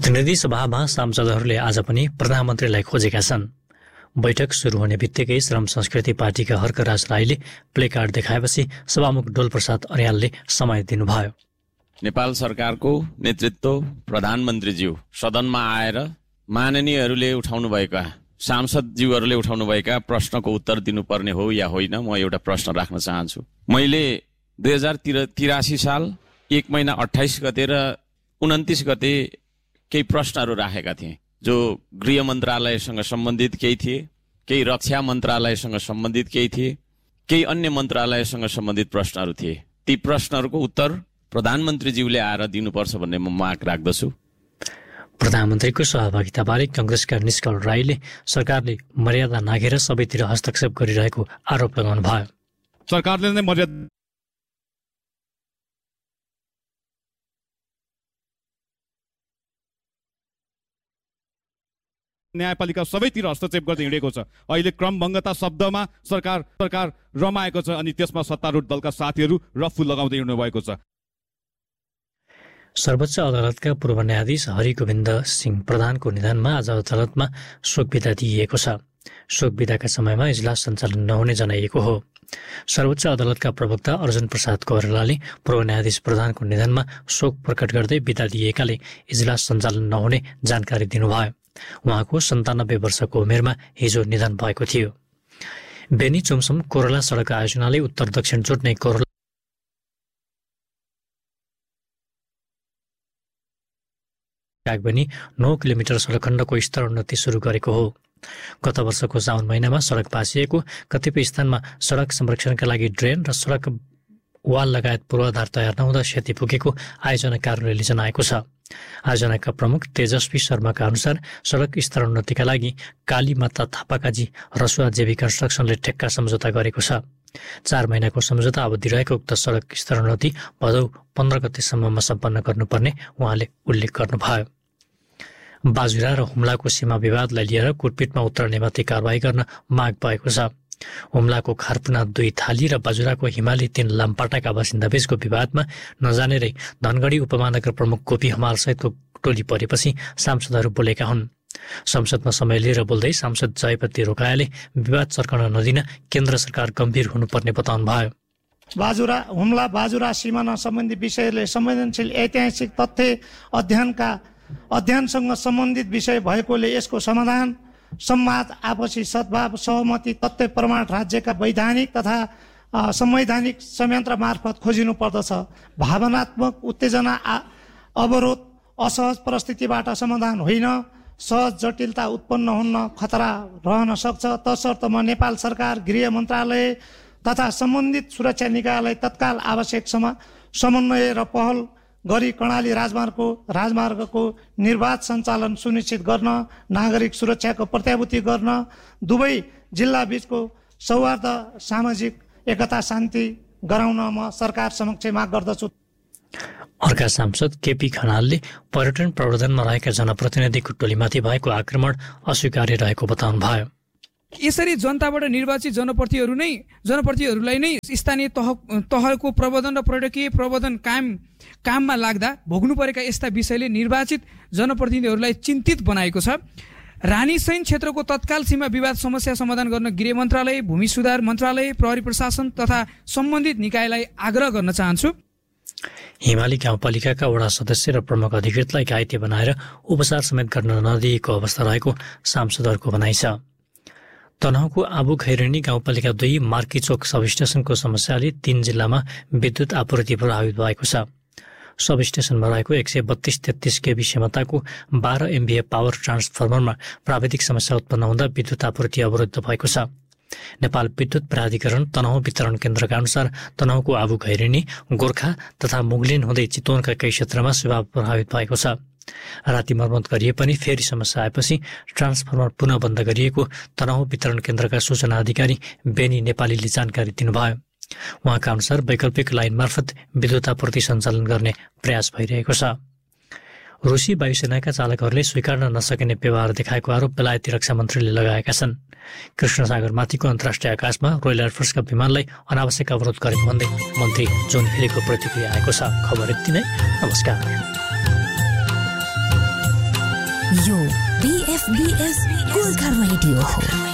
प्रतिनिधि सभामा सांसदहरूले आज पनि प्रधानमन्त्रीलाई खोजेका छन्। बैठक सुरु हुने बित्तिकै श्रम संस्कृति पार्टीका हर्कराज राईले प्लेकार्ड देखाएपछि सभामुख डोलप्रसाद अर्यालले समय दिनुभयो। नेपाल सरकारको नेतृत्व प्रधानमन्त्रीज्यू सदनमा आएर माननीयहरूले उठाउनुभएका सांसदज्यूहरूले उठाउनुभएका प्रश्नको उत्तर दिनुपर्ने हो या होइन, म एउटा प्रश्न राख्न चाहन्छु। मैले 2083 साल 1 महिना 28 गते र 29 गते केही प्रश्नहरू राखेका थिएँ, जो गृह मन्त्रालयसँग सम्बन्धित केही थिए, केही रक्षा मन्त्रालयसँग सम्बन्धित केही थिए, केही अन्य मन्त्रालयसँग सम्बन्धित प्रश्नहरू थिए। ती प्रश्नहरूको उत्तर प्रधानमन्त्रीज्यूले आएर दिनुपर्छ भन्ने म माग राख्दछु। प्रधानमन्त्रीको सहभागिताबारे कांग्रेसका निष्कल राईले सरकारले मर्यादा नाघेर सबैतिर हस्तक्षेप गरिरहेको आरोप लगाउनु भयो। सरकारले नै मर्यादा न्यायपालिका सबैतिर हस्तक्षेप गर्दै हिँडेको छ। अहिले क्रमभङ्गता शब्दमा सरकार रमाएको छ अनि त्यसमा सत्तारूढ दलका साथीहरू रफ्फु लगाउँदै हिँड्नु भएको छ। सर्वोच्च अदालतका पूर्व न्यायाधीश हरिगोविन्द सिंह प्रधानको निधनमा आज अदालतमा शोक बिदा दिइएको छ। शोक बिदाका समयमा इजलास सञ्चालन नहुने जनाइएको हो। सर्वोच्च अदालतका प्रवक्ता अर्जुन प्रसाद कोइरालाले पूर्व न्यायाधीश प्रधानको निधनमा शोक प्रकट गर्दै बिदा दिएकाले इजलास सञ्चालन नहुने जानकारी दिनुभयो। उहाँको 97 वर्षको उमेरमा हिजो निधन भएको थियो। बेनी चुमसम कोरला सडक आयोजनाले उत्तर दक्षिण जोड्ने कोरला कागबेनी 9 किलोमिटर सडक खण्डको स्तरोन्नति सुरु गरेको हो। गत वर्षको साउन महिनामा सडक भाँसिएको, कतिपय स्थानमा सडक संरक्षणका लागि ड्रेन र सडक वाल लगायत पूर्वाधार तयार नहुँदा क्षति पुगेको आयोजना कार्यालयले जनाएको छ। आयोजनाका प्रमुख तेजस्वी शर्माका अनुसार सडक स्तरोन्नतिका लागि कालीमाता थापाकाजी रसुवा जेबी कन्स्ट्रक्सनले ठेक्का सम्झौता गरेको छ। 4 महिनाको सम्झौता अवधि रहेको उक्त सडक स्तरोन्नति भदौ 15 गतेसम्ममा सम्पन्न गर्नुपर्ने उहाँले उल्लेख गर्नुभयो। बाजुरा र हुम्लाको सीमा विवादलाई लिएर कुटपिटमा उत्रनेमाथि कारवाही गर्न माग भएको छ। हुम्लाको खारपुना 2 थाली र बाजुराको हिमाली 3 लामपाटाका बासिन्दाबीचको विवादमा नजानेरै धनगढी उपमहानगर प्रमुख गोपी हमाल सहितको टोली परेपछि सांसदहरू बोलेका हुन्। संसदमा समय लिएर बोल्दै सांसद जयपति रोकायाले विवाद सर्कन नदिन केन्द्र सरकार गम्भीर हुनुपर्ने बताउनु भयो। हुम्ला बाजुरा सीमाना सम्बन्धी विषयले संवेदनशील ऐतिहासिक तथ्य अध्ययनसँग सम्बन्धित विषय भएकोले यसको समाधान संवाद, आपसी सद्भाव, सहमति, तथ्य प्रमाण राज्यका वैधानिक तथा संवैधानिक संयन्त्र मार्फत खोजिनु पर्दछ। भावनात्मक उत्तेजना, अवरोध, असहज परिस्थितिबाट समाधान होइन, सहज जटिलता उत्पन्न हुन खतरा रहन सक्छ। तसर्थ म नेपाल सरकार, गृह मन्त्रालय तथा सम्बन्धित सुरक्षा निकायलाई तत्काल आवश्यक समन्वय र पहल गरी कर्णाली राजमार्गको निर्बाध सञ्चालन सुनिश्चित गर्न, नागरिक सुरक्षाको प्रत्याभूति गर्न, दुवै जिल्ला बीचको सौहार्द, सामाजिक एकता, शान्ति गराउन म सरकार समक्ष माग गर्दछु। अर्का सांसद केपी खनालले पर्यटन प्रवर्धनमा रहेका जनप्रतिनिधिको टोलीमाथि भएको आक्रमण अस्वीकार्य रहेको बताउनु भयो। यसरी जनताबाट निर्वाचित जनप्रतिनिधिहरूलाई नै स्थानीय तहको प्रबन्धन र पर्यटकीय प्रबन्धन काममा लाग्दा भोग्नु परेका यस्ता विषयले निर्वाचित जनप्रतिनिधिहरूलाई चिन्तित बनाएको छ। रानीसैन क्षेत्रको तत्काल सीमा विवाद समस्या समाधान गर्न गृह मन्त्रालय, भूमि सुधार मन्त्रालय, प्रहरी प्रशासन तथा सम्बन्धित निकायलाई आग्रह गर्न चाहन्छु। हिमाली गाउँपालिकाका वडा सदस्य र प्रमुख अधिकृतलाई घाइते बनाएर उपचार समेत गर्न नदिएको अवस्था रहेको सांसदहरूको भनाइ छ। तनहुँको आबु खैरेनी गाउँपालिका 2 मार्कीचोक सबस्टेसनको समस्याले 3 जिल्लामा विद्युत आपूर्ति प्रभावित भएको छ। सबस्टेसनमा रहेको 132-33 केबी क्षमताको 12 MVA पावर ट्रान्सफर्मरमा प्राविधिक समस्या उत्पन्न हुँदा विद्युत आपूर्ति अवरुद्ध भएको छ। नेपाल विद्युत प्राधिकरण तनहुँ वितरण केन्द्रका अनुसार तनहुँको आबु खैरेनी, गोर्खा तथा मुगलिन हुँदै चितवनका केही क्षेत्रमा सेवा प्रभावित भएको छ। राति मर्मत गरिए पनि फेरि समस्या आएपछि ट्रान्सफर्मर पुनः बन्द गरिएको तनहुँ वितरण केन्द्रका सूचना अधिकारी बेनी नेपालीले जानकारी दिनुभयो। उहाँका अनुसार वैकल्पिक लाइन मार्फत विद्युत आपूर्ति सञ्चालन गर्ने प्रयास भइरहेको छ। रुसी वायुसेनाका चालकहरूले स्वीकार्न नसकिने व्यवहार देखाएको आरोप बेलायती रक्षा मन्त्रीले लगाएका छन्। कृष्णसागरमाथिको अन्तर्राष्ट्रिय आकाशमा रोयल एयरफोर्सका विमानलाई अनावश्यक अवरोध गरेको भन्दै मन्त्री जोन हेलीको प्रतिक्रिया आएको छ। खबर यति नै। नमस्कार। यो BFBS गोर्खा रेडियो हो।